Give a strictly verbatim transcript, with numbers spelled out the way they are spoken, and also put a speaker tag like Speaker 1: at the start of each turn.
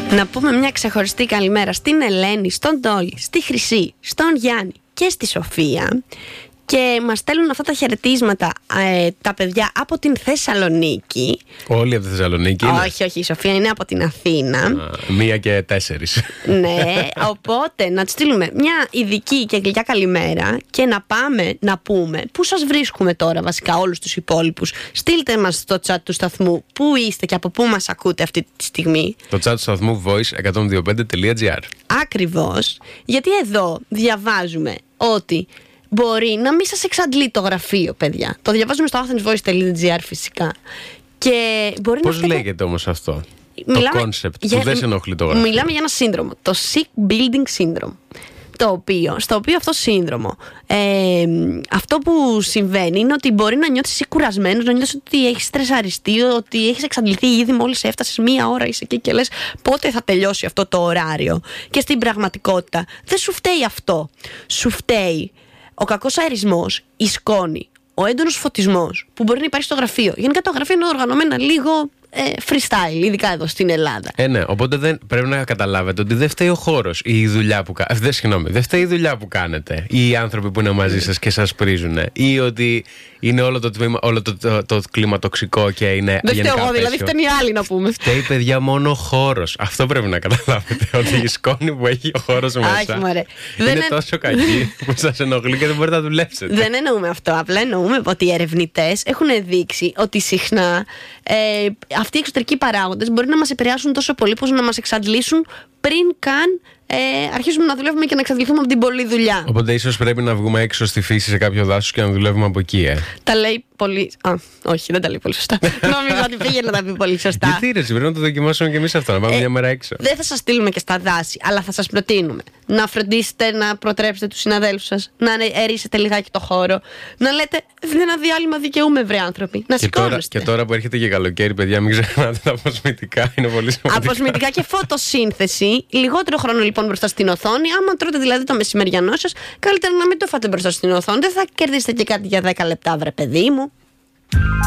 Speaker 1: Να πούμε μια ξεχωριστή καλημέρα στην Ελένη, στον Τόλι, στη Χρυσή, στον Γιάννη και στη Σοφία. Και μας στέλνουν αυτά τα χαιρετίσματα ε, τα παιδιά από την Θεσσαλονίκη.
Speaker 2: Όλοι από τη Θεσσαλονίκη είναι?
Speaker 1: Όχι, όχι, η Σοφία είναι από την Αθήνα.
Speaker 2: Α, μία και τέσσερις.
Speaker 1: Ναι, οπότε να τους στείλουμε μια ειδική και γλυκιά καλημέρα και να πάμε να πούμε πού σας βρίσκουμε τώρα βασικά όλους τους υπόλοιπους. Στείλτε μας στο chat του σταθμού πού είστε και από πού μας ακούτε αυτή τη στιγμή.
Speaker 2: Το chat του σταθμού voice εκατόν δύο πέντε τελεία τζι άρ.
Speaker 1: Ακριβώς, γιατί εδώ διαβάζουμε ότι μπορεί να μην σας εξαντλεί το γραφείο, παιδιά. Το διαβάζουμε στο athensvoice τελεία τζι άρ φυσικά. Και μπορεί
Speaker 2: Πώς
Speaker 1: να
Speaker 2: λέγεται όμως αυτό?
Speaker 1: Μιλάμε
Speaker 2: το concept
Speaker 1: για...
Speaker 2: που δεν σε ενοχλεί το γραφείο.
Speaker 1: Μιλάμε για ένα σύνδρομο, το Sick Building Syndrome. Το οποίο, στο οποίο αυτό σύνδρομο, ε, αυτό που συμβαίνει είναι ότι μπορεί να νιώθεις κουρασμένος, να νιώθεις ότι έχεις στρεσαριστεί, ότι έχεις εξαντληθεί ήδη μόλις έφτασες μία ώρα, είσαι εκεί και λες πότε θα τελειώσει αυτό το ωράριο. Και στην πραγματικότητα δεν σου φταίει αυτό. Σου φταίει ο κακός αερισμός, η σκόνη, ο έντονος φωτισμός που μπορεί να υπάρχει στο γραφείο. Γενικά τα γραφεία είναι οργανωμένα λίγο ε, freestyle, ειδικά εδώ στην Ελλάδα.
Speaker 2: Ε, ναι, οπότε δεν, πρέπει να καταλάβετε ότι δεν φταίει ο χώρος ή η δουλειά που κάνετε. Δεν, συγγνώμη, δεν φταίει η δουλειά που κάνετε ή οι άνθρωποι που είναι μαζί σας και σας πρίζουν. Ή ότι είναι όλο το, τμήμα, όλο το, το, το, το κλίμα τοξικό και είναι.
Speaker 1: Δεν φταίω εγώ, δηλαδή φταίνει οι άλλοι να πούμε.
Speaker 2: Φταίει, παιδιά, μόνο ο χώρος. Αυτό πρέπει να καταλάβετε. Ότι η σκόνη που έχει ο χώρος μέσα
Speaker 1: Άχι, μωρέ.
Speaker 2: είναι
Speaker 1: δεν
Speaker 2: τόσο κακή που σας ενοχλεί και δεν μπορείτε να δουλέψετε.
Speaker 1: Δεν εννοούμε αυτό. Απλά εννοούμε ότι οι ερευνητές έχουν δείξει ότι συχνά ε, αυτοί οι εξωτερικοί παράγοντες μπορεί να μας επηρεάσουν τόσο πολύ που να μας εξαντλήσουν πριν καν ε, αρχίσουμε να δουλεύουμε και να εξαντληθούμε από την πολλή δουλειά.
Speaker 2: Οπότε ίσως πρέπει να βγούμε έξω στη φύση σε κάποιο δάσος και να δουλεύουμε από εκεί, ε.
Speaker 1: Τα λέει πολύ. Α, όχι, δεν τα λέει πολύ σωστά. Νόμιζα ότι πήγε να τα πει πολύ σωστά.
Speaker 2: Γιατί ρε, πρέπει να το δοκιμάσουμε και εμείς αυτό, να πάμε ε, μια μέρα έξω.
Speaker 1: Δεν θα σας στείλουμε και στα δάση, αλλά θα σας προτείνουμε να φροντίσετε να προτρέψετε τους συναδέλφους σας, να ερίσετε λιγάκι το χώρο, να λέτε ένα διάλειμμα δικαιούμαι, βρε άνθρωποι. Να σηκώνεστε.
Speaker 2: Και τώρα που έρχεται και καλοκαίρι, παιδιά, μην ξεχνάτε τα αποσμητικά, είναι πολύ σημαντικά.
Speaker 1: Αποσμητικά και φωτοσύνθεση. Λιγότερο χρόνο λοιπόν μπροστά στην οθόνη. Άμα τρώτε δηλαδή το μεσημεριανό σας, καλύτερα να μην το φάτε μπροστά στην οθόνη. Δεν θα κερδίσετε και κάτι για δέκα λεπτά, βρε παιδί μου.